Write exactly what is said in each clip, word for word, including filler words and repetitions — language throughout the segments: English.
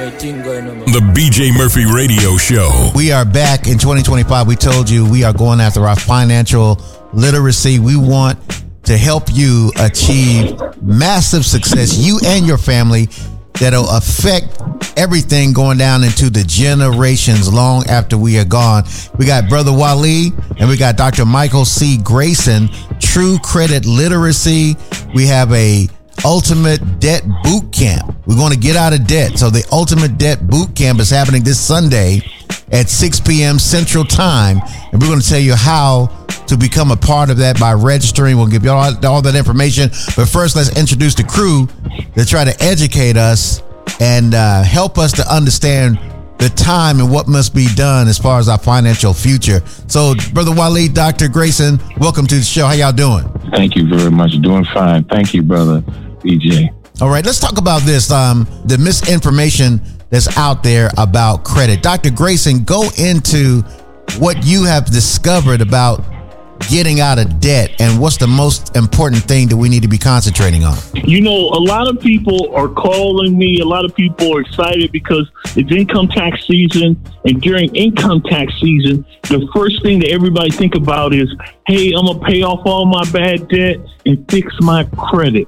The B J Murphy Radio Show. We are back in twenty twenty-five. We told you we are going after our financial literacy. We want to help you achieve massive success, you and your family, that'll affect everything going down into the generations long after we are gone. We got Brother Wali and we got Doctor Michael C. Grayson, True Credit Literacy. We have a Ultimate Debt Boot Camp. We're going to get out of debt. So the Ultimate Debt Boot Camp is happening this Sunday at six p.m. Central Time. And we're going to tell you how to become a part of that by registering. We'll give you all, all that information. But first, let's introduce the crew to try to educate us and uh, help us to understand the time and what must be done as far as our financial future. So, Brother Wali, Doctor Grayson, welcome to the show. How y'all doing? Thank you very much. Doing fine. Thank you, brother B J. All right, let's talk about this, um, the misinformation that's out there about credit. Doctor Grayson, go into what you have discovered about getting out of debt and what's the most important thing that we need to be concentrating on. You know, a lot of people are calling me. A lot of people are excited because it's income tax season. And during income tax season, the first thing that everybody think about is, hey, I'm going to pay off all my bad debt and fix my credit.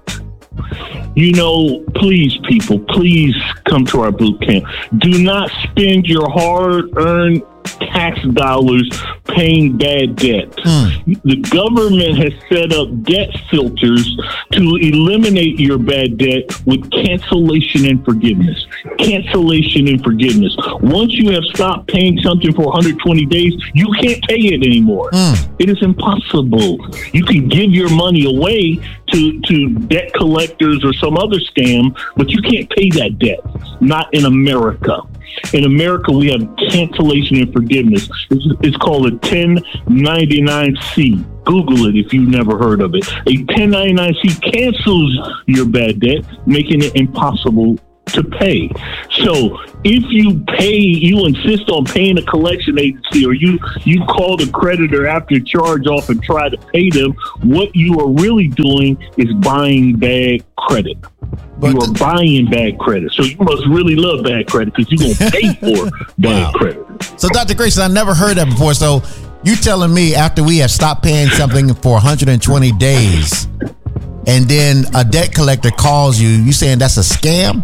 You know, please, people, please come to our boot camp. Do not spend your hard-earned tax dollars paying bad debt. Mm. The government has set up debt filters to eliminate your bad debt with cancellation and forgiveness. Cancellation and forgiveness. Once you have stopped paying something for one hundred twenty days, you can't pay it anymore. Mm. It is impossible. You can give your money away to, to debt collectors or some other scam, but you can't pay that debt. Not in America. In America, we have cancellation and forgiveness. It's, it's called a ten ninety-nine C. Google it if you've never heard of it. A ten ninety-nine C cancels your bad debt, making it impossible to pay. So if you pay, you insist on paying a collection agency, or you, you call the creditor after charge off and try to pay them, what you are really doing is buying bad credit. But you are buying bad credit. So you must really love bad credit because you're going to pay for bad wow. credit. So, Doctor Grayson, I never heard that before. So you telling me after we have stopped paying something for one hundred twenty days and then a debt collector calls you, you saying that's a scam?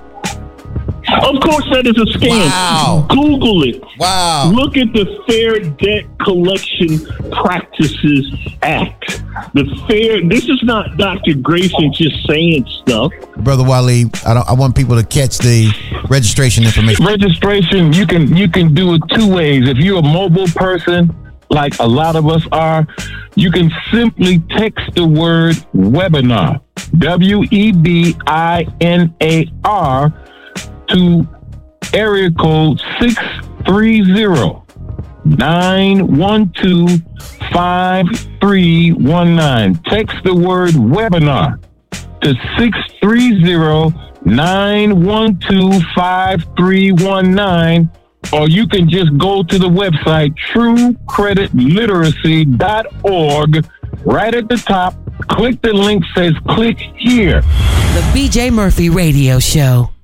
Of course that is a scam. Wow. Google it. Wow. Look at the Fair Debt Collection Practices Act. The fair, this is not Doctor Grayson just saying stuff. Brother Wali, I, don't, I want people to catch the registration information. Registration, you can you can do it two ways. If you're a mobile person, like a lot of us are, you can simply text the word webinar, W E B I N A R, to area code six three zero, nine one two, five three one nine. Text the word webinar to six three zero, nine one two, five three one nine, or you can just go to the website true credit literacy dot org. Right at the top, click the link says click here. The B J Murphy Radio Show.